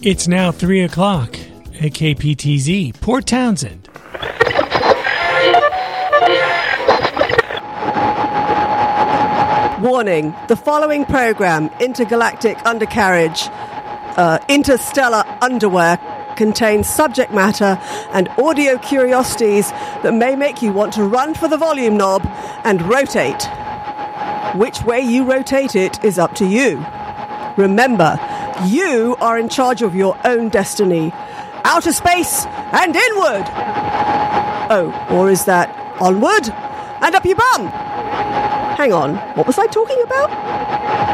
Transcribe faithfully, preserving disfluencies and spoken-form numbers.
It's now three o'clock at K P T Z, Port Townsend. Warning, the following program, Intergalactic Undercarriage, uh, Interstellar Underwear, contains subject matter and audio curiosities that may make you want to run for the volume knob and rotate. Which way you rotate it is up to you. Remember, you are in charge of your own destiny. Outer space and inward! Oh, or is that onward and up your bum? Hang on, what was I talking about?